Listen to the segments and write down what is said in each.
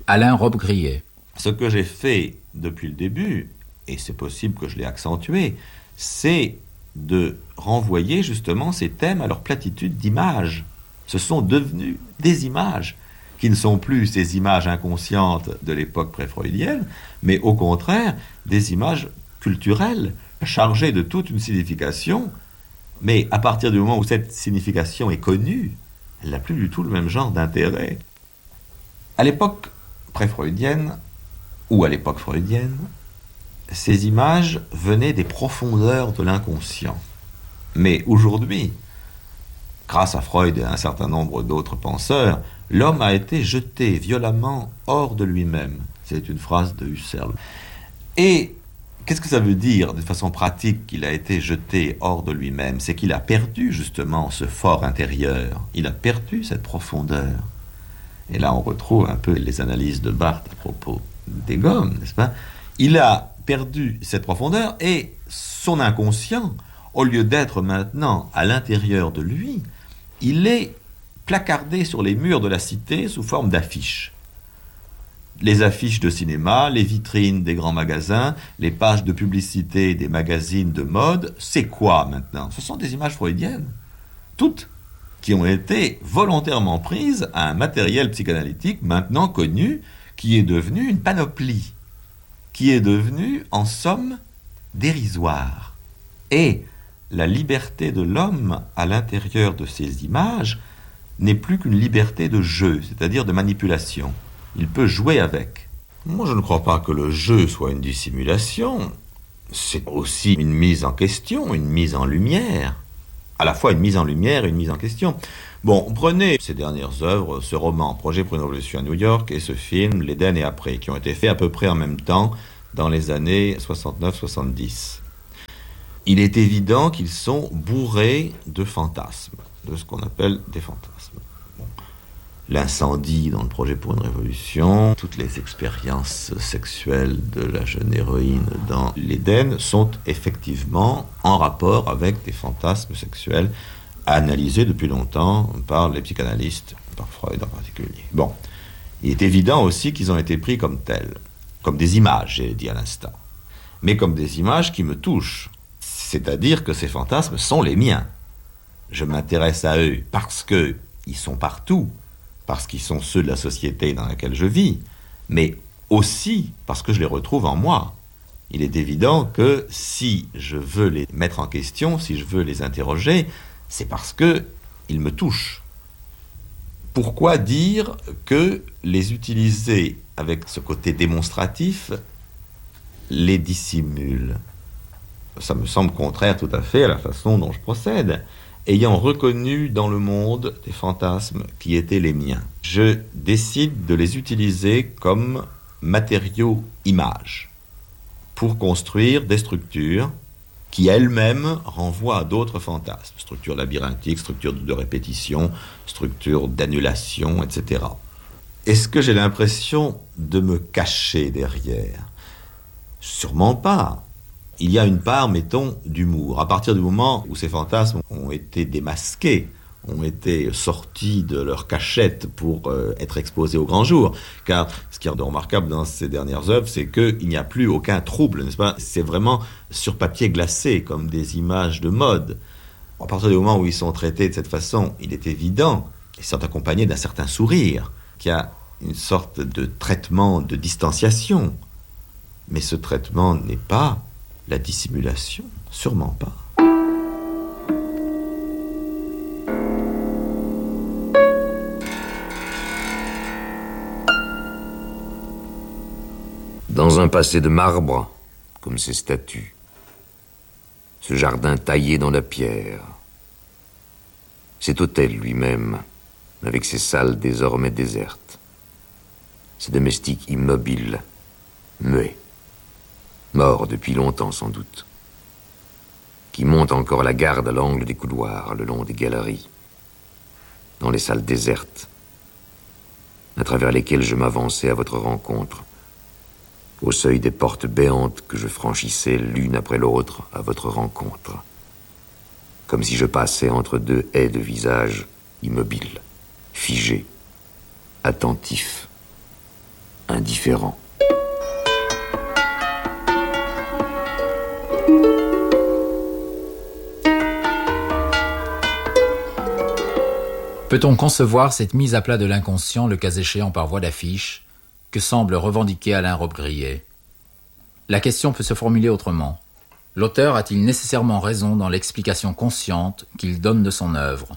Alain Robbe-Grillet. Ce que j'ai fait depuis le début, et c'est possible que je l'ai accentué, c'est de renvoyer justement ces thèmes à leur platitude d'image. Ce sont devenus des images, qui ne sont plus ces images inconscientes de l'époque pré-freudienne, mais au contraire des images culturelles, chargées de toute une signification, mais à partir du moment où cette signification est connue, elle n'a plus du tout le même genre d'intérêt. À l'époque pré-freudienne, ou à l'époque freudienne, ces images venaient des profondeurs de l'inconscient. Mais aujourd'hui, grâce à Freud et à un certain nombre d'autres penseurs, l'homme a été jeté violemment hors de lui-même. C'est une phrase de Husserl. Et qu'est-ce que ça veut dire, de façon pratique, qu'il a été jeté hors de lui-même? C'est qu'il a perdu justement ce fort intérieur. Il a perdu cette profondeur. Et là, on retrouve un peu les analyses de Barthes à propos des gommes, n'est-ce pas? Il a perdu cette profondeur et son inconscient, au lieu d'être maintenant à l'intérieur de lui, il est placardé sur les murs de la cité sous forme d'affiches. Les affiches de cinéma, les vitrines des grands magasins, les pages de publicité des magazines de mode, c'est quoi maintenant? Ce sont des images freudiennes, toutes, qui ont été volontairement prises à un matériel psychanalytique maintenant connu, qui est devenu une panoplie, qui est devenu, en somme, dérisoire. Et la liberté de l'homme à l'intérieur de ces images n'est plus qu'une liberté de jeu, c'est-à-dire de manipulation. Il peut jouer avec. Moi, je ne crois pas que le jeu soit une dissimulation. C'est aussi une mise en question, une mise en lumière. À la fois une mise en lumière et une mise en question. Bon, prenez ces dernières œuvres, ce roman, Projet pour une révolution à New York, et ce film, L'Éden et après, qui ont été faits à peu près en même temps, dans les années 69-70. Il est évident qu'ils sont bourrés de fantasmes, de ce qu'on appelle des fantasmes. Bon. L'incendie dans le Projet pour une révolution, toutes les expériences sexuelles de la jeune héroïne dans l'Éden sont effectivement en rapport avec des fantasmes sexuels analysés depuis longtemps par les psychanalystes, par Freud en particulier. Bon, il est évident aussi qu'ils ont été pris comme tels, comme des images, j'ai dit à l'instant, mais comme des images qui me touchent. C'est-à-dire que ces fantasmes sont les miens. Je m'intéresse à eux parce qu'ils sont partout, parce qu'ils sont ceux de la société dans laquelle je vis, mais aussi parce que je les retrouve en moi. Il est évident que si je veux les mettre en question, si je veux les interroger, c'est parce qu'ils me touchent. Pourquoi dire que les utiliser avec ce côté démonstratif les dissimule? Ça me semble contraire tout à fait à la façon dont je procède, ayant reconnu dans le monde des fantasmes qui étaient les miens. Je décide de les utiliser comme matériaux images pour construire des structures qui elles-mêmes renvoient à d'autres fantasmes. Structures labyrinthiques, structures de répétition, structures d'annulation, etc. Est-ce que j'ai l'impression de me cacher derrière? Sûrement pas. Il y a une part, mettons, d'humour. À partir du moment où ces fantasmes ont été démasqués, ont été sortis de leur cachette pour être exposés au grand jour. Car ce qui est remarquable dans ces dernières œuvres, c'est qu'il n'y a plus aucun trouble, n'est-ce pas? C'est vraiment sur papier glacé, comme des images de mode. À partir du moment où ils sont traités de cette façon, il est évident qu'ils sont accompagnés d'un certain sourire, qu'il y a une sorte de traitement de distanciation. Mais ce traitement n'est pas la dissimulation, sûrement pas. Dans un passé de marbre, comme ces statues, ce jardin taillé dans la pierre, cet hôtel lui-même, avec ses salles désormais désertes, ces domestiques immobiles, muets, morts depuis longtemps sans doute, qui montent encore la garde à l'angle des couloirs, le long des galeries, dans les salles désertes, à travers lesquelles je m'avançais à votre rencontre, au seuil des portes béantes que je franchissais l'une après l'autre à votre rencontre, comme si je passais entre deux haies de visages immobiles, figés, attentifs, indifférent. Peut-on concevoir cette mise à plat de l'inconscient, le cas échéant par voie d'affiche, que semble revendiquer Alain Robbe-Grillet? La question peut se formuler autrement. L'auteur a-t-il nécessairement raison dans l'explication consciente qu'il donne de son œuvre?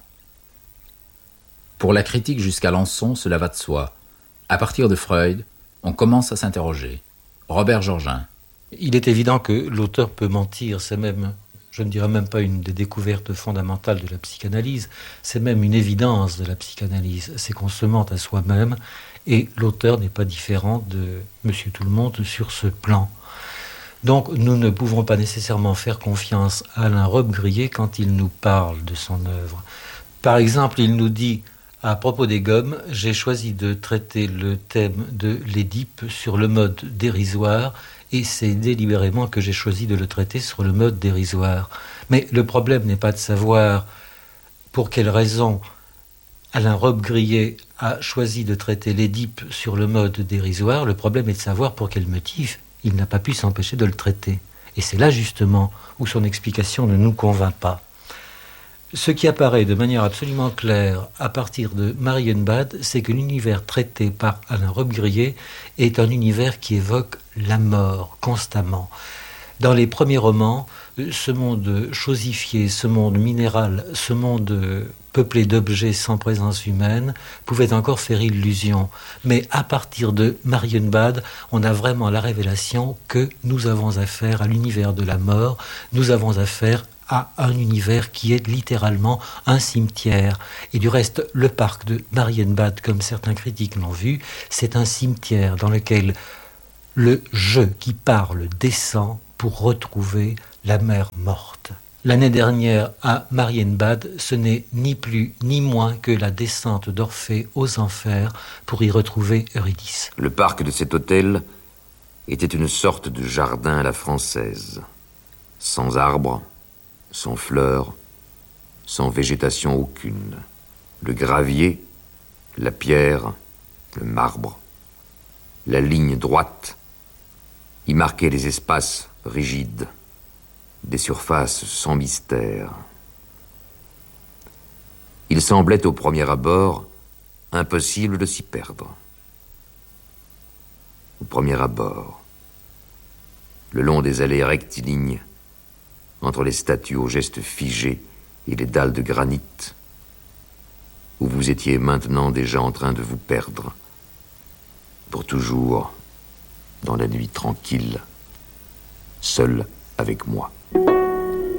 Pour la critique jusqu'à Lançon, cela va de soi. À partir de Freud, on commence à s'interroger. Robert Georgin. Il est évident que l'auteur peut mentir, c'est même, je ne dirais même pas une des découvertes fondamentales de la psychanalyse, c'est même une évidence de la psychanalyse, c'est qu'on se ment à soi-même, et l'auteur n'est pas différent de Monsieur Tout-le-Monde sur ce plan. Donc nous ne pouvons pas nécessairement faire confiance à Alain Robbe-Grillet quand il nous parle de son œuvre. Par exemple, il nous dit, à propos des gommes, j'ai choisi de traiter le thème de l'Édipe sur le mode dérisoire, et c'est délibérément que j'ai choisi de le traiter sur le mode dérisoire. Mais le problème n'est pas de savoir pour quelle raison Alain Robbe-Grillet a choisi de traiter l'Édipe sur le mode dérisoire, le problème est de savoir pour quel motif il n'a pas pu s'empêcher de le traiter. Et c'est là justement où son explication ne nous convainc pas. Ce qui apparaît de manière absolument claire à partir de Marienbad, c'est que l'univers traité par Alain Robbe-Grillet est un univers qui évoque la mort constamment. Dans les premiers romans, ce monde chosifié, ce monde minéral, ce monde peuplé d'objets sans présence humaine, pouvait encore faire illusion. Mais à partir de Marienbad, on a vraiment la révélation que nous avons affaire à l'univers de la mort, nous avons affaire à un univers qui est littéralement un cimetière. Et du reste, le parc de Marienbad, comme certains critiques l'ont vu, c'est un cimetière dans lequel le je qui parle descend pour retrouver la mer morte. L'année dernière, à Marienbad, ce n'est ni plus ni moins que la descente d'Orphée aux enfers pour y retrouver Eurydice. Le parc de cet hôtel était une sorte de jardin à la française, sans arbres, sans fleurs, sans végétation aucune. Le gravier, la pierre, le marbre, la ligne droite y marquaient les espaces rigides, des surfaces sans mystère. Il semblait au premier abord impossible de s'y perdre. Au premier abord, le long des allées rectilignes, entre les statues aux gestes figés et les dalles de granit, où vous étiez maintenant déjà en train de vous perdre, pour toujours, dans la nuit tranquille, seul avec moi.